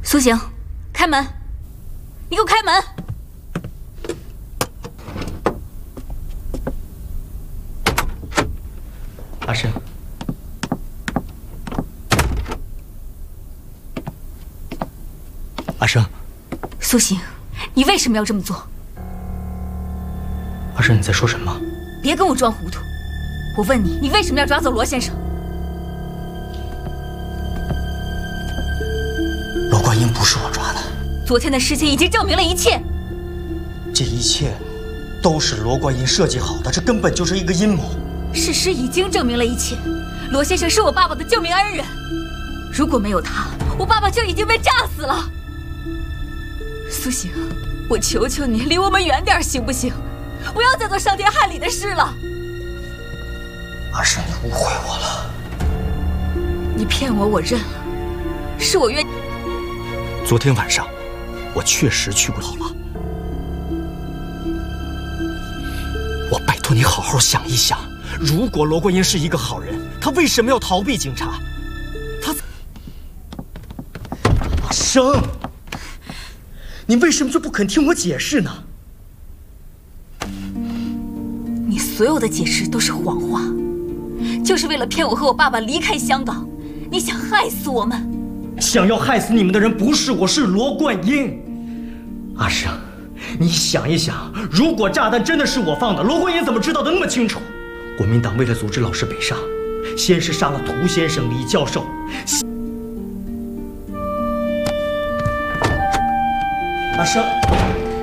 苏醒，开门！你给我开门！ 阿生，阿生， 苏醒，你为什么要这么做？ 阿生，你在说什么？ 别跟我装糊涂！我问你，你为什么要抓走罗先生？ 罗观音不是我抓的。 昨天的事情已经证明了一切。 这一切都是罗观音设计好的，这根本就是一个阴谋。 事实已经证明了一切。罗先生是我爸爸的救命恩人，如果没有他，我爸爸就已经被炸死了。苏醒，我求求你，离我们远点，行不行？不要再做伤天害理的事了。 阿生，你误会我了。 你骗我，我认了，是我愿意。 昨天晚上，我确实去过好了。我拜托你好好想一想，如果罗观音是一个好人，他为什么要逃避警察？阿生，你为什么就不肯听我解释呢？ 你所有的解释都是谎话，就是为了骗我和我爸爸离开香港。你想害死我们？ 想要害死你们的人不是我，是罗观音。阿生，你想一想，如果炸弹真的是我放的，罗观音怎么知道的那么清楚？国民党为了阻止老师北上，先是杀了涂先生、李教授。阿生。